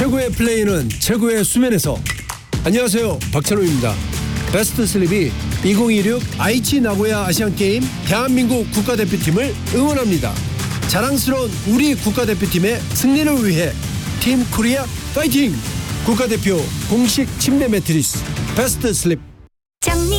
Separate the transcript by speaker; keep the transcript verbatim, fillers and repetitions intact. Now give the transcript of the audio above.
Speaker 1: 최고의 플레이는 최고의 수면에서. 안녕하세요, 박찬호입니다. 베스트 슬립이 이천이십육 아이치 나고야 아시안게임 대한민국 국가대표팀을 응원합니다. 자랑스러운 우리 국가대표팀의 승리를 위해 팀 코리아 파이팅! 국가대표 공식 침대 매트리스 베스트 슬립.